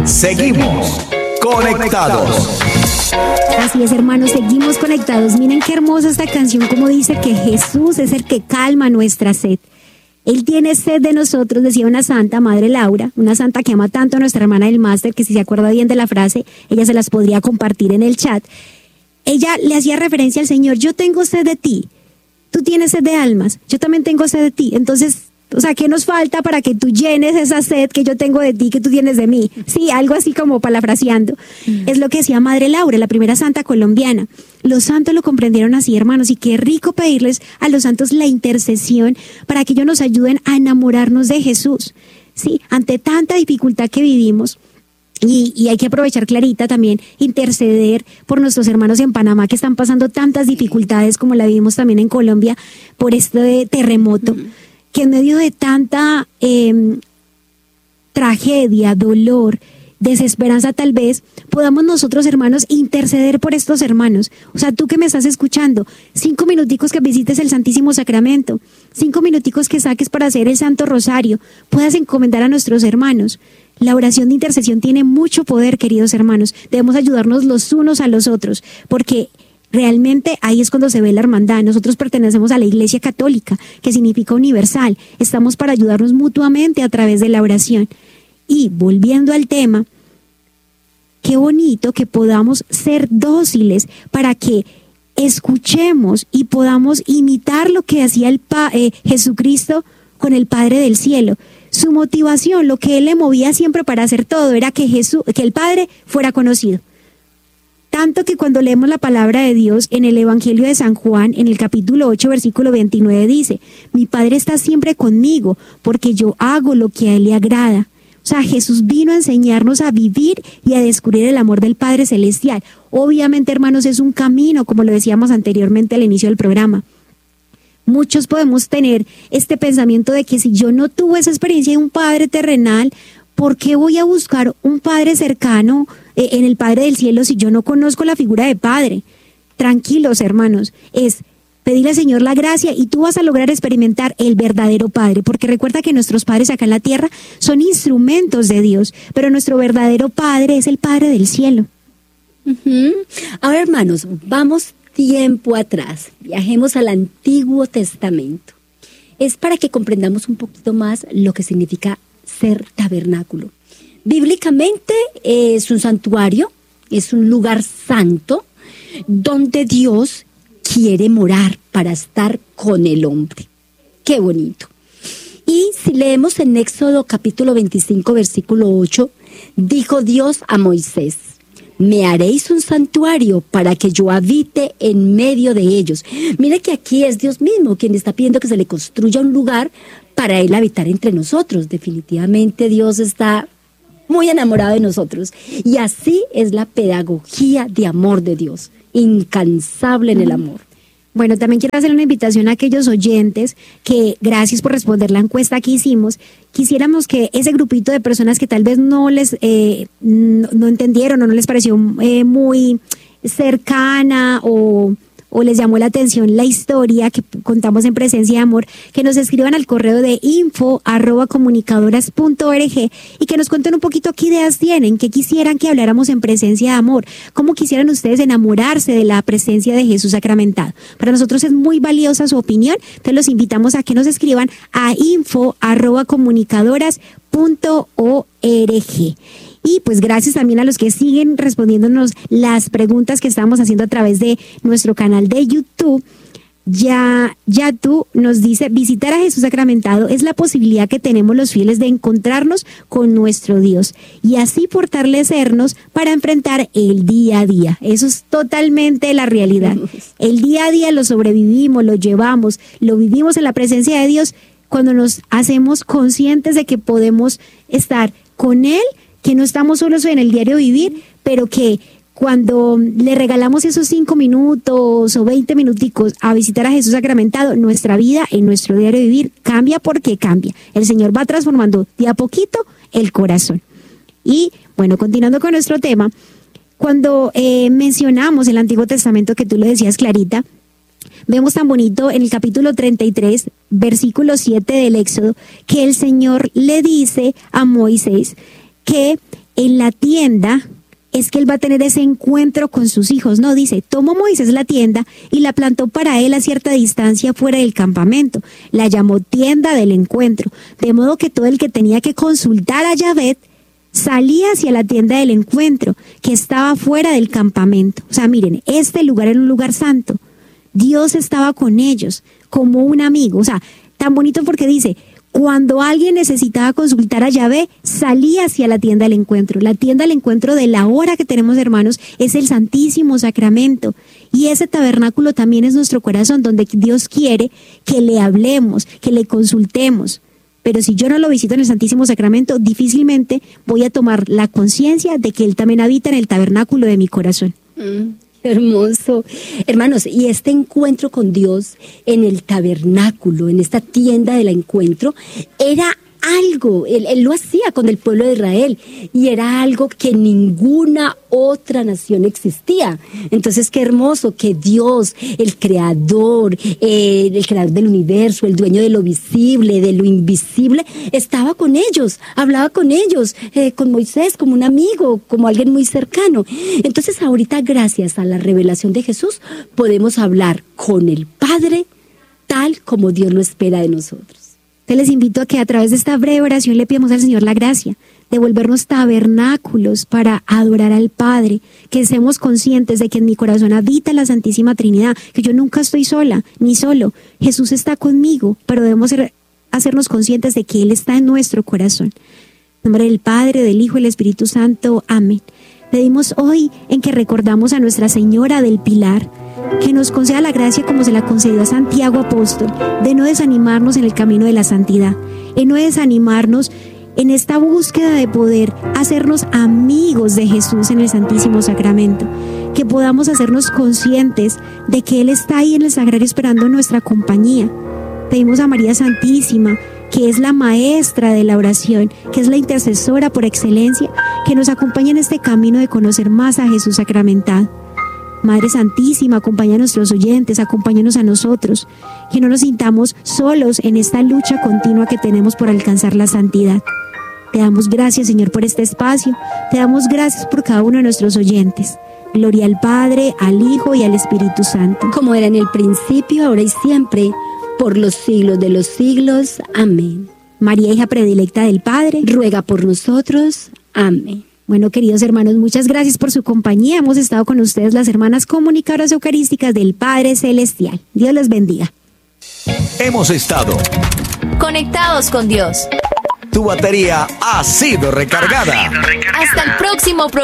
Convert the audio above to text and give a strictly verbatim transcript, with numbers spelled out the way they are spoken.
Seguimos conectados. Así es, hermanos, seguimos conectados. Miren qué hermosa esta canción, como dice que Jesús es el que calma nuestra sed. Él tiene sed de nosotros, decía una santa, Madre Laura, una santa que ama tanto a nuestra hermana del máster, que si se acuerda bien de la frase, ella se las podría compartir en el chat. Ella le hacía referencia al Señor: yo tengo sed de ti, tú tienes sed de almas, yo también tengo sed de ti. Entonces, o sea, ¿qué nos falta para que tú llenes esa sed que yo tengo de ti, que tú tienes de mí? Sí, algo así como parafraseando. Mm. Es lo que decía Madre Laura, la primera santa colombiana. Los santos lo comprendieron así, hermanos, y qué rico pedirles a los santos la intercesión para que ellos nos ayuden a enamorarnos de Jesús. Sí, ante tanta dificultad que vivimos. Y, y hay que aprovechar, Clarita, también interceder por nuestros hermanos en Panamá que están pasando tantas dificultades como la vivimos también en Colombia por este terremoto. Mm. Que en medio de tanta eh, tragedia, dolor, desesperanza tal vez, podamos nosotros, hermanos, interceder por estos hermanos. O sea, tú que me estás escuchando, cinco minuticos que visites el Santísimo Sacramento, cinco minuticos que saques para hacer el Santo Rosario, puedas encomendar a nuestros hermanos. La oración de intercesión tiene mucho poder, queridos hermanos. Debemos ayudarnos los unos a los otros, porque realmente ahí es cuando se ve la hermandad. Nosotros pertenecemos a la Iglesia Católica, que significa universal. Estamos para ayudarnos mutuamente a través de la oración. Y volviendo al tema, qué bonito que podamos ser dóciles para que escuchemos y podamos imitar lo que hacía el pa- eh, Jesucristo con el Padre del Cielo. Su motivación, lo que él le movía siempre para hacer todo, era que Jesús, que el Padre fuera conocido. Tanto que cuando leemos la palabra de Dios en el Evangelio de San Juan, en el capítulo ocho, versículo veintinueve, dice: mi Padre está siempre conmigo porque yo hago lo que a Él le agrada. O sea, Jesús vino a enseñarnos a vivir y a descubrir el amor del Padre Celestial. Obviamente, hermanos, es un camino, como lo decíamos anteriormente al inicio del programa. Muchos podemos tener este pensamiento de que si yo no tuve esa experiencia de un Padre terrenal, ¿por qué voy a buscar un Padre cercano eh, en el Padre del Cielo si yo no conozco la figura de Padre? Tranquilos, hermanos, es pedirle al Señor la gracia y tú vas a lograr experimentar el verdadero Padre, porque recuerda que nuestros padres acá en la tierra son instrumentos de Dios, pero nuestro verdadero Padre es el Padre del cielo. Uh-huh. Ahora, hermanos, vamos tiempo atrás, viajemos al Antiguo Testamento. Es para que comprendamos un poquito más lo que significa ser tabernáculo. Bíblicamente es un santuario, es un lugar santo donde Dios quiere morar para estar con el hombre. ¡Qué bonito! Y si leemos en Éxodo capítulo veinticinco, versículo ocho, dijo Dios a Moisés: me haréis un santuario para que yo habite en medio de ellos. Mire que aquí es Dios mismo quien está pidiendo que se le construya un lugar para Él habitar entre nosotros. Definitivamente Dios está muy enamorado de nosotros. Y así es la pedagogía de amor de Dios, incansable en el amor. Bueno, también quiero hacer una invitación a aquellos oyentes que, gracias por responder la encuesta que hicimos, quisiéramos que ese grupito de personas que tal vez no les eh, no, no entendieron o no les pareció eh, muy cercana o, o les llamó la atención la historia que contamos en Presencia de Amor, que nos escriban al correo de info arroba comunicadoras punto org y que nos cuenten un poquito qué ideas tienen, qué quisieran que habláramos en Presencia de Amor, cómo quisieran ustedes enamorarse de la presencia de Jesús sacramentado. Para nosotros es muy valiosa su opinión, entonces los invitamos a que nos escriban a info arroba comunicadoras punto org. Y pues gracias también a los que siguen respondiéndonos las preguntas que estamos haciendo a través de nuestro canal de YouTube. Ya, ya tú nos dice: visitar a Jesús sacramentado es la posibilidad que tenemos los fieles de encontrarnos con nuestro Dios y así fortalecernos para enfrentar el día a día. Eso es totalmente la realidad. El día a día lo sobrevivimos, lo llevamos, lo vivimos en la presencia de Dios cuando nos hacemos conscientes de que podemos estar con Él, que no estamos solos en el diario vivir, pero que cuando le regalamos esos cinco minutos o veinte minuticos a visitar a Jesús sacramentado, nuestra vida en nuestro diario vivir cambia porque cambia. El Señor va transformando de a poquito el corazón. Y bueno, continuando con nuestro tema, cuando eh, mencionamos el Antiguo Testamento, que tú lo decías, Clarita, vemos tan bonito en el capítulo treinta y tres, versículo siete del Éxodo, que el Señor le dice a Moisés que en la tienda es que él va a tener ese encuentro con sus hijos. No, dice, tomó Moisés la tienda y la plantó para él a cierta distancia fuera del campamento. La llamó tienda del encuentro, de modo que todo el que tenía que consultar a Yahvé salía hacia la tienda del encuentro, que estaba fuera del campamento. O sea, miren, este lugar era un lugar santo. Dios estaba con ellos como un amigo. O sea, tan bonito porque dice, cuando alguien necesitaba consultar a Yahvé, salía hacia la tienda del encuentro. La tienda del encuentro de la hora que tenemos, hermanos, es el Santísimo Sacramento. Y ese tabernáculo también es nuestro corazón, donde Dios quiere que le hablemos, que le consultemos. Pero si yo no lo visito en el Santísimo Sacramento, difícilmente voy a tomar la conciencia de que Él también habita en el tabernáculo de mi corazón. Mm. Hermoso. Hermanos, y este encuentro con Dios en el tabernáculo, en esta tienda del encuentro, era algo, él, él lo hacía con el pueblo de Israel, y era algo que ninguna otra nación existía. Entonces, qué hermoso que Dios, el creador, eh, el creador del universo, el dueño de lo visible, de lo invisible, estaba con ellos, hablaba con ellos, eh, con Moisés, como un amigo, como alguien muy cercano. Entonces, ahorita, gracias a la revelación de Jesús, podemos hablar con el Padre tal como Dios lo espera de nosotros. Te les invito a que a través de esta breve oración le pidamos al Señor la gracia de volvernos tabernáculos para adorar al Padre, que seamos conscientes de que en mi corazón habita la Santísima Trinidad, que yo nunca estoy sola, ni solo. Jesús está conmigo, pero debemos ser, hacernos conscientes de que Él está en nuestro corazón. En nombre del Padre, del Hijo y del Espíritu Santo. Amén. Pedimos hoy en que recordamos a Nuestra Señora del Pilar, que nos conceda la gracia como se la concedió a Santiago Apóstol, de no desanimarnos en el camino de la santidad, en no desanimarnos en esta búsqueda de poder hacernos amigos de Jesús en el Santísimo Sacramento, que podamos hacernos conscientes de que Él está ahí en el sagrario esperando nuestra compañía. Pedimos a María Santísima, que es la maestra de la oración, que es la intercesora por excelencia, que nos acompañe en este camino de conocer más a Jesús sacramentado. Madre Santísima, acompaña a nuestros oyentes, acompáñanos a nosotros, que no nos sintamos solos en esta lucha continua que tenemos por alcanzar la santidad. Te damos gracias, Señor, por este espacio, te damos gracias por cada uno de nuestros oyentes. Gloria al Padre, al Hijo y al Espíritu Santo. Como era en el principio, ahora y siempre, por los siglos de los siglos. Amén. María, hija predilecta del Padre, ruega por nosotros. Amén. Bueno, queridos hermanos, muchas gracias por su compañía. Hemos estado con ustedes las hermanas comunicadoras eucarísticas del Padre Celestial. Dios les bendiga. Hemos estado conectados con Dios. Tu batería ha sido recargada. Hasta el próximo programa.